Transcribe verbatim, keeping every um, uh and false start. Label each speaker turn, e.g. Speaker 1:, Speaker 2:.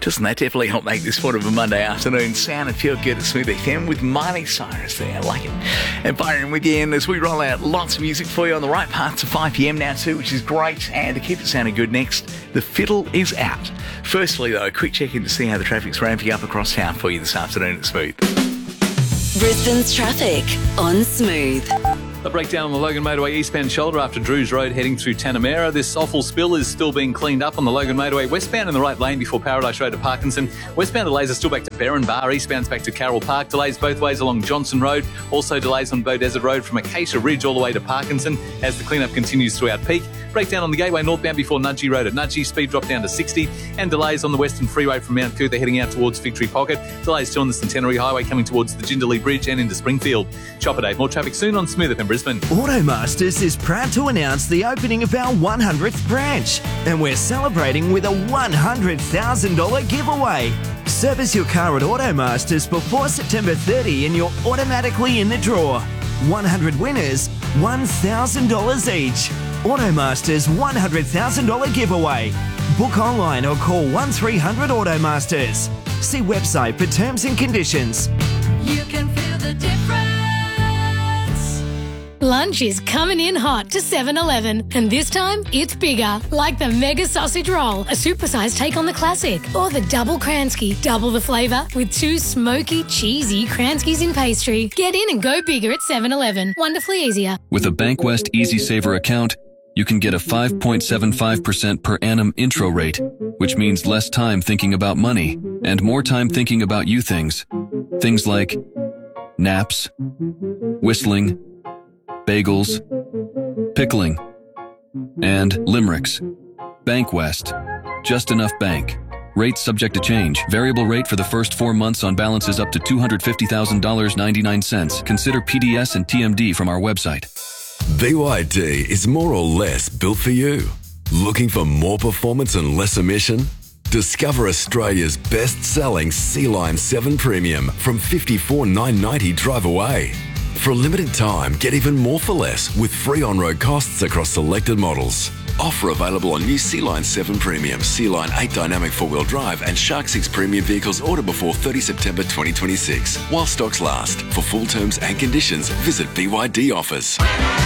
Speaker 1: Doesn't that definitely help make this sort of a Monday afternoon sound and feel good at Smooth F M with Miley Cyrus there. I like it. And Byron with you in as we roll out lots of music for you on the right path to five p.m. now too, which is great. And to keep it sounding good next, The Fiddle is out. Firstly though, a quick check in to see how the traffic's ramping up across town for you this afternoon at Smooth.
Speaker 2: Brisbane's traffic on Smooth.
Speaker 3: A breakdown on the Logan Motorway eastbound shoulder after Drews Road heading through Tanamera. This awful spill is still being cleaned up on the Logan Motorway westbound in the right lane before Paradise Road to Parkinson. Westbound delays are still back to Berrin Bar, eastbound's back to Carroll Park. Delays both ways along Johnson Road. Also delays on Bow Desert Road from Acacia Ridge all the way to Parkinson as the cleanup continues throughout peak. Breakdown on the Gateway northbound before Nudgee Road at Nudgee, speed drop down to sixty. And delays on the Western Freeway from Mount Coot heading out towards Victory Pocket. Delays too on the Centenary Highway coming towards the Jindalee Bridge and into Springfield. Chopper Day, more traffic soon on Smooth F M Brisbane.
Speaker 4: Automasters is proud to announce the opening of our one hundredth branch, and we're celebrating with a one hundred thousand dollars giveaway. Service your car at Automasters before September thirtieth and you're automatically in the draw. one hundred winners, one thousand dollars each. Automasters one hundred thousand dollars giveaway. Book online or call one three hundred Automasters. See website for terms and conditions.
Speaker 5: You can feel the difference.
Speaker 6: Lunch is coming in hot to seven eleven, and this time it's bigger, like the Mega Sausage Roll, a supersized take on the classic, or the Double Kransky, double the flavour with two smoky, cheesy Kranskys in pastry. Get in and go bigger at seven eleven. Wonderfully easier.
Speaker 7: With a Bankwest Easy Saver account, you can get a five point seven five percent per annum intro rate, which means less time thinking about money and more time thinking about you things. Things like naps, whistling, bagels, pickling, and limericks. Bankwest. Just enough bank. Rate subject to change. Variable rate for the first four months on balances up to two hundred fifty thousand dollars and ninety-nine cents. Consider P D S and T M D from our website.
Speaker 8: B Y D is more or less built for you. Looking for more performance and less emission? Discover Australia's best-selling Sea-Line seven Premium from fifty-four thousand nine hundred ninety dollars drive away. For a limited time, get even more for less with free on-road costs across selected models. Offer available on new Sea-Line seven Premium, Sea-Line eight Dynamic four-wheel drive and Shark six Premium vehicles ordered before thirtieth September twenty twenty-six. While stocks last. For full terms and conditions, visit B Y D Offers.